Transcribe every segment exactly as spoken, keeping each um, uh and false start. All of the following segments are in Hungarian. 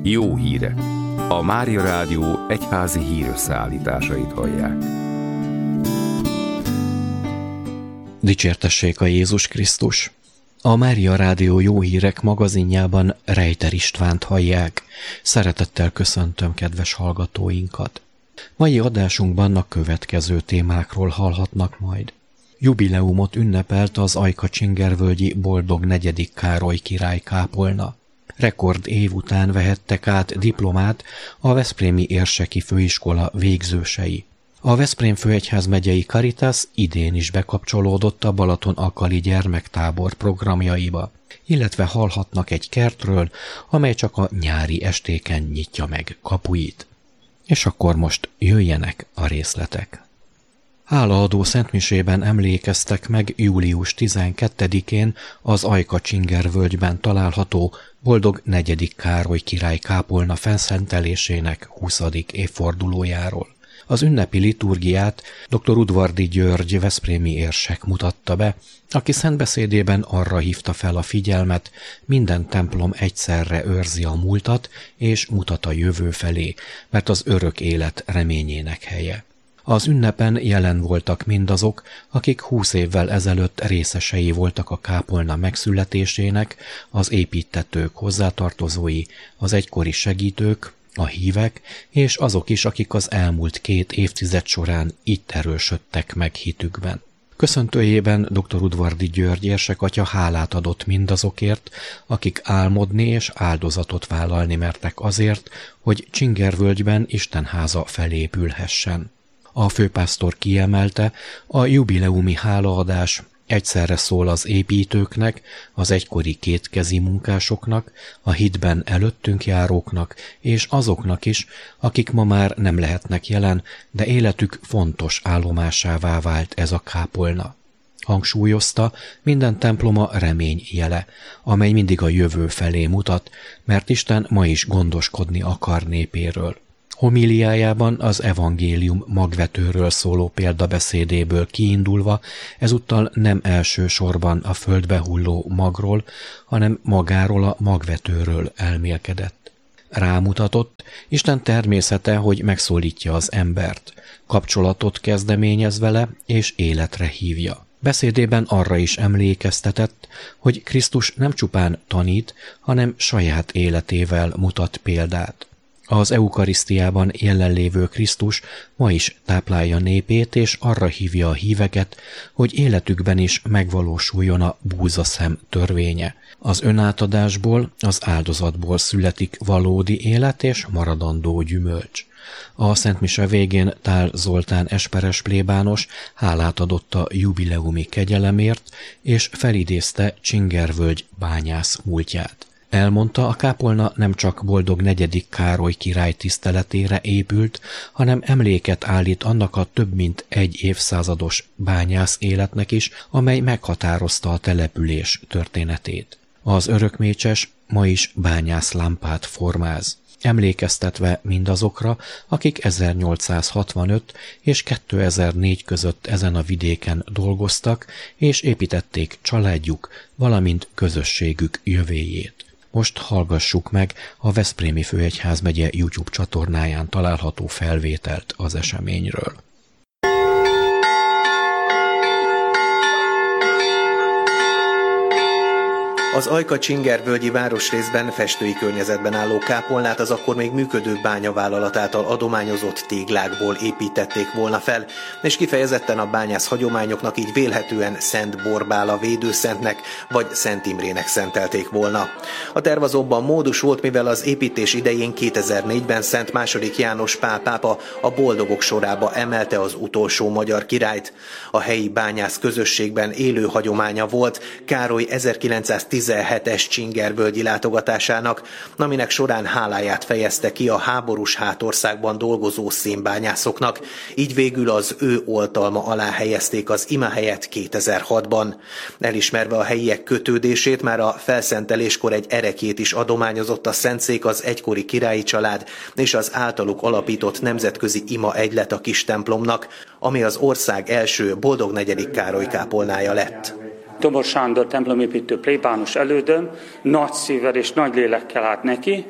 Jó hírek. A Mária Rádió egyházi hírösszeállításait hallják. Dicsértessék a Jézus Krisztus! A Mária Rádió Jó Hírek magazinjában Rejter Istvánt hallják. Szeretettel köszöntöm kedves hallgatóinkat. Mai adásunkban a következő témákról hallhatnak majd. Jubileumot ünnepelt az Ajka-Csingervölgyi Boldog negyedik Károly király kápolna. Rekord év után vehettek át diplomát a Veszprémi Érseki Főiskola végzősei. A Veszprém főegyházmegyei Caritas idén is bekapcsolódott a Balaton-Akali gyermektábor programjaiba, illetve hallhatnak egy kertről, amely csak a nyári estéken nyitja meg kapuit. És akkor most jöjjenek a részletek. Hálaadó szentmisében emlékeztek meg július tizenkettedikén az Ajka-Csingervölgyben található Boldog negyedik Károly király kápolna fenszentelésének huszadik évfordulójáról. Az ünnepi liturgiát dr. Udvardy György veszprémi érsek mutatta be, aki szentbeszédében arra hívta fel a figyelmet, minden templom egyszerre őrzi a múltat és mutat a jövő felé, mert az örök élet reményének helye. Az ünnepen jelen voltak mindazok, akik húsz évvel ezelőtt részesei voltak a kápolna megszületésének, az építtetők hozzátartozói, az egykori segítők, a hívek, és azok is, akik az elmúlt két évtized során itt erősödtek meg hitükben. Köszöntőjében dr. Udvardy György érsekatya hálát adott mindazokért, akik álmodni és áldozatot vállalni mertek azért, hogy Csingervölgyben Istenháza felépülhessen. A főpásztor kiemelte, a jubileumi hálaadás egyszerre szól az építőknek, az egykori kétkezi munkásoknak, a hitben előttünk járóknak, és azoknak is, akik ma már nem lehetnek jelen, de életük fontos állomásává vált ez a kápolna. Hangsúlyozta, minden temploma remény jele, amely mindig a jövő felé mutat, mert Isten ma is gondoskodni akar népéről. Homíliájában az evangélium magvetőről szóló példabeszédéből kiindulva ezúttal nem elsősorban a földbe hulló magról, hanem magáról a magvetőről elmélkedett. Rámutatott, Isten természete, hogy megszólítja az embert, kapcsolatot kezdeményez vele és életre hívja. Beszédében arra is emlékeztetett, hogy Krisztus nem csupán tanít, hanem saját életével mutat példát. Az eukarisztiában jelenlévő Krisztus ma is táplálja népét, és arra hívja a híveket, hogy életükben is megvalósuljon a búzaszem törvénye. Az önátadásból, az áldozatból születik valódi élet és maradandó gyümölcs. A szentmise végén Tál Zoltán esperes plébános hálát adott a jubileumi kegyelemért, és felidézte Csingervölgy bányász múltját. Elmondta, a kápolna nem csak Boldog negyedik Károly király tiszteletére épült, hanem emléket állít annak a több mint egy évszázados bányász életnek is, amely meghatározta a település történetét. Az örökmécses ma is bányászlámpát formáz, emlékeztetve mindazokra, akik ezernyolcszázhatvanöt és kétezer-négy között ezen a vidéken dolgoztak, és építették családjuk, valamint közösségük jövőjét. Most hallgassuk meg a Veszprémi Főegyházmegye YouTube csatornáján található felvételt az eseményről. Az Ajka-Csingervölgyi városrészben festői környezetben álló kápolnát az akkor még működő bányavállalat által adományozott téglákból építették volna fel, és kifejezetten a bányász hagyományoknak, így vélhetően Szent Borbála védőszentnek vagy Szent Imrének szentelték volna. A terv azonban módus volt, mivel az építés idején kétezer-négyben Szent második János Pál pápa a boldogok sorába emelte az utolsó magyar királyt. A helyi bányász közösségben élő hagyománya volt Károly ezerkilencszáztizenhetes Csingervölgyi látogatásának, aminek során háláját fejezte ki a háborús hátországban dolgozó szénbányászoknak, így végül az ő oltalma alá helyezték az imahelyet kétezer-hatban. Elismerve a helyiek kötődését, már a felszenteléskor egy erekét is adományozott a szentszék, az egykori királyi család és az általuk alapított nemzetközi ima egylet a kis templomnak, ami az ország első Boldog negyedik Károly kápolnája lett. Domor Sándor templomépítő plébános elődöm nagy szívvel és nagy lélekkel állt neki,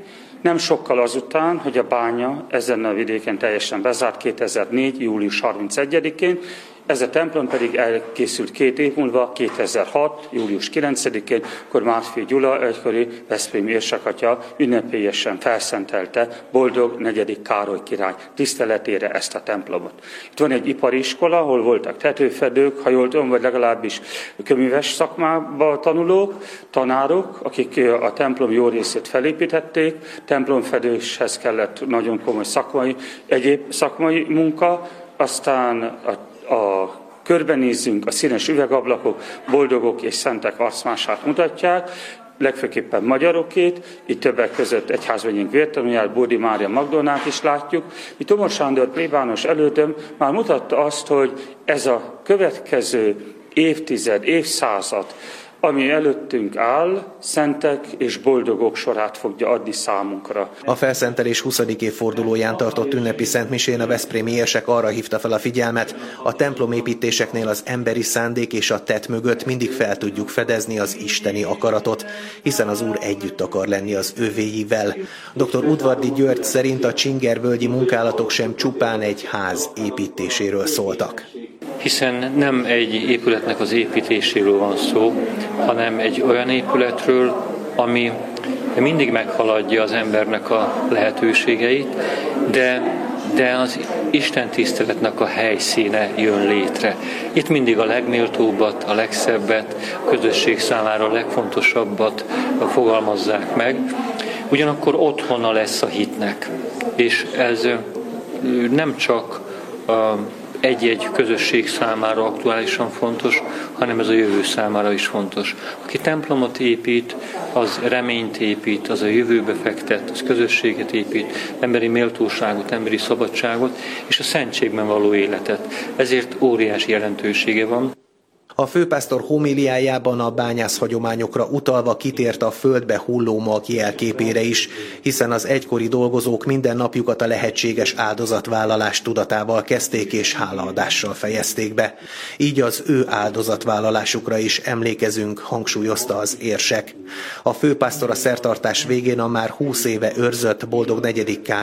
Nem sokkal azután, hogy a bánya ezen a vidéken teljesen bezárt kétezer-négy. július harmincegyedikén, ez a templom pedig elkészült két év múlva, kétezer-hat. július kilencedikén, akkor Márfi Gyula, egykori veszprémi érsakatya ünnepélyesen felszentelte Boldog negyedik Károly király tiszteletére ezt a templomot. Itt van egy ipari iskola, ahol voltak tetőfedők, ha jól tudom, vagy legalábbis köműves szakmába tanulók, tanárok, akik a templom jó részét felépítették, templomfedéshez kellett nagyon komoly szakmai, egyéb szakmai munka, aztán a A körbenézzünk, a színes üvegablakok, boldogok és szentek arcmását mutatják, legfőképpen magyarokét, itt többek között egyházmegyénk vértanúját, Bódi Mária Magdolnát is látjuk. Itt Tomor Sándor plébános elődöm már mutatta azt, hogy ez a következő évtized, évszázad, ami előttünk áll, szentek és boldogok sorát fogja adni számunkra. A felszentelés huszadik évfordulóján tartott ünnepi szentmisén a veszprémi érsek arra hívta fel a figyelmet, a templomépítéseknél az emberi szándék és a tett mögött mindig fel tudjuk fedezni az isteni akaratot, hiszen az Úr együtt akar lenni az övéivel. doktor Udvardi György szerint a csingervölgyi munkálatok sem csupán egy ház építéséről szóltak. Hiszen nem egy épületnek az építéséről van szó, hanem egy olyan épületről, ami mindig meghaladja az embernek a lehetőségeit, de, de az Isten tiszteletnek a helyszíne jön létre. Itt mindig a legméltóbbat, a legszebbet, a közösség számára a legfontosabbat fogalmazzák meg, ugyanakkor otthona lesz a hitnek. És ez nem csak a egy-egy közösség számára aktuálisan fontos, hanem ez a jövő számára is fontos. Aki templomot épít, az reményt épít, az a jövőbe fektet, az közösséget épít, emberi méltóságot, emberi szabadságot és a szentségben való életet. Ezért óriási jelentősége van. A főpásztor homiliájában a bányász hagyományokra utalva kitért a földbe hulló mag jelképére is, hiszen az egykori dolgozók minden napjukat a lehetséges áldozatvállalás tudatával kezdték és hálaadással fejezték be. Így az ő áldozatvállalásukra is emlékezünk, hangsúlyozta az érsek. A főpásztor a szertartás végén a már húsz éve őrzött Boldog negyedik